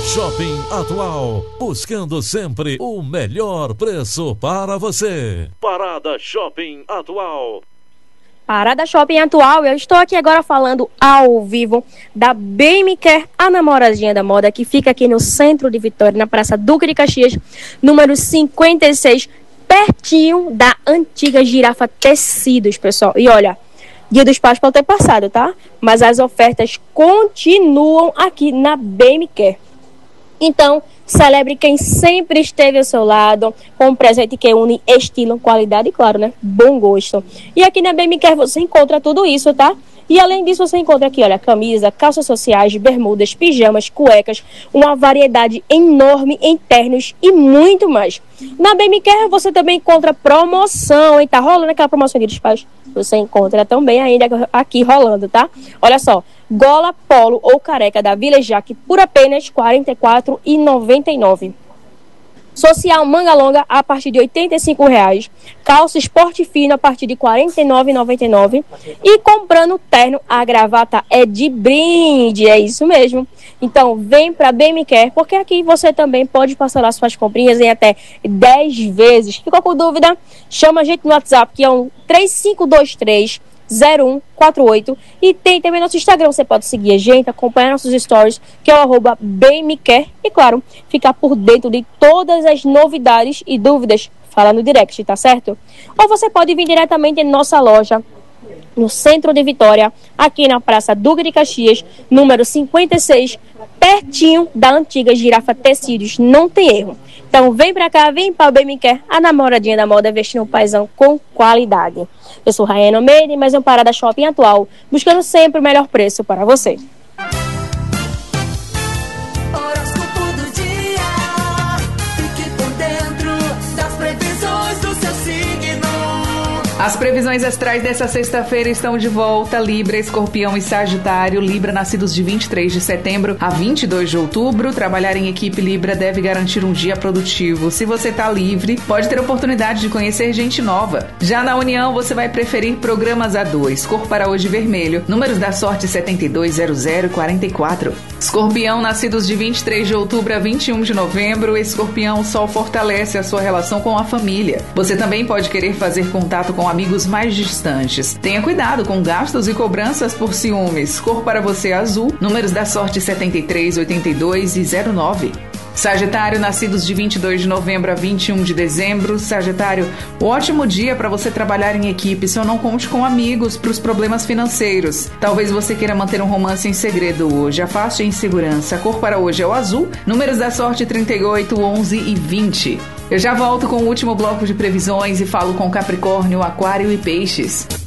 Shopping Atual, buscando sempre o melhor preço para você. Parada Shopping Atual. Parada Shopping Atual, eu estou aqui agora falando ao vivo da Bem Me Quer, a namoradinha da moda, que fica aqui no centro de Vitória, na Praça Duque de Caxias, número 56, pertinho da antiga Girafa Tecidos, pessoal. E olha, Dia dos Pais pode ter passado, tá? Mas as ofertas continuam aqui na Bem Me Quer. Então, celebre quem sempre esteve ao seu lado, com um presente que une estilo, qualidade e, claro, né, bom gosto. E aqui na Bem Me Quer você encontra tudo isso, tá? E além disso, você encontra aqui, olha, camisa, calças sociais, bermudas, pijamas, cuecas, uma variedade enorme em ternos e muito mais. Na Bem Me Quer você também encontra promoção, hein? Tá rolando aquela promoção Dia dos Pais? Você encontra também ainda aqui rolando, tá? Olha só, gola, polo ou careca da Vila Jaque por apenas R$ 44,99. Social manga longa a partir de R$ 85,00. Calça esporte fino a partir de R$ 49,99. E comprando terno, a gravata é de brinde. É isso mesmo. Então vem pra Bem Me Quer, porque aqui você também pode parcelar suas comprinhas em até 10 vezes. Ficou com dúvida? Chama a gente no WhatsApp, que é um 3523 0148, e tem também nosso Instagram, você pode seguir a gente, acompanhar nossos stories, que é o @bemquer, e claro, ficar por dentro de todas as novidades e dúvidas, fala no direct, tá certo? Ou você pode vir diretamente em nossa loja no centro de Vitória, aqui na Praça Duque de Caxias, número 56, pertinho da antiga Girafa Tecidos, não tem erro. Então vem pra cá, vem pra Bem Me Quer, a namoradinha da moda, vestindo um paizão com qualidade. Eu sou Raiane Almeida, mas é um Parada Shopping Atual, buscando sempre o melhor preço para você. As previsões astrais dessa sexta-feira estão de volta. Libra, Escorpião e Sagitário. Libra, nascidos de 23 de setembro a 22 de outubro. Trabalhar em equipe Libra deve garantir um dia produtivo. Se você está livre, pode ter oportunidade de conhecer gente nova. Já na União, você vai preferir programas a dois. Cor para hoje vermelho. Números da sorte 72, 00 e 44. Escorpião, nascidos de 23 de outubro a 21 de novembro. Escorpião, o Sol fortalece a sua relação com a família. Você também pode querer fazer contato com amigos mais distantes. Tenha cuidado com gastos e cobranças por ciúmes. Cor para você azul. Números da sorte 73, 82 e 09. Sagitário, nascidos de 22 de novembro a 21 de dezembro. Sagitário, ótimo dia para você trabalhar em equipe, só não conte com amigos para os problemas financeiros. Talvez você queira manter um romance em segredo hoje. Afaste a insegurança. A cor para hoje é o azul. Números da sorte 38, 11 e 20. Eu já volto com o último bloco de previsões e falo com Capricórnio, Aquário e Peixes.